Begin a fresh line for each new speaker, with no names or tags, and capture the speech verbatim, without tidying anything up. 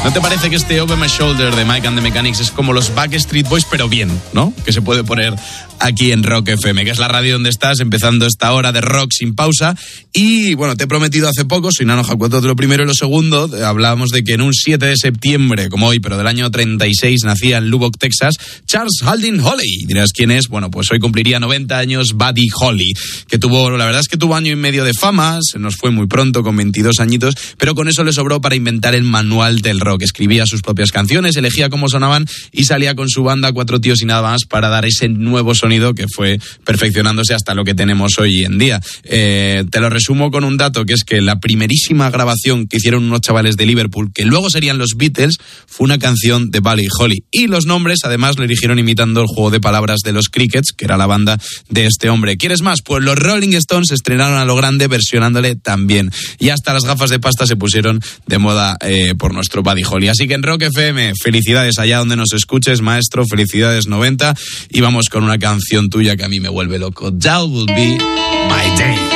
¿No te parece que este Over My Shoulder de Mike and the Mechanics es como los Backstreet Boys, pero bien, ¿no? Que se puede poner aquí en Rock F M, que es la radio donde estás, empezando esta hora de rock sin pausa. Y, bueno, te he prometido hace poco, soy Nano Jacuato, lo primero y lo segundo, hablábamos de que en un siete de septiembre, como hoy, pero del año treinta y seis, nacía en Lubbock, Texas, Charles Haldane Holly. Dirás quién es. Bueno, pues hoy cumpliría noventa años Buddy Holly, que tuvo, la verdad es que tuvo año y medio de fama, se nos fue muy pronto, con veintidós añitos, pero con eso le sobró para inventar el manual del rock. Escribía sus propias canciones, elegía cómo sonaban y salía con su banda, cuatro tíos y nada más, para dar ese nuevo sonido que fue perfeccionándose hasta lo que tenemos hoy en día. Eh, te lo resumo con un dato, que es que la primerísima grabación que hicieron unos chavales de Liverpool, que luego serían los Beatles, fue una canción de Buddy Holly. Y los nombres, además, lo eligieron imitando el juego de palabras de los Crickets, que era la banda de este hombre. ¿Quieres más? Pues los Rolling Stones estrenaron a lo grande versionándole también. Y hasta las gafas de pasta se pusieron de moda eh, por nuestro Buddy Holly. Así que en Rock F M, felicidades allá donde nos escuches, maestro, felicidades noventa. Y vamos con una canción tuya que a mí me vuelve loco. That Will Be My Day.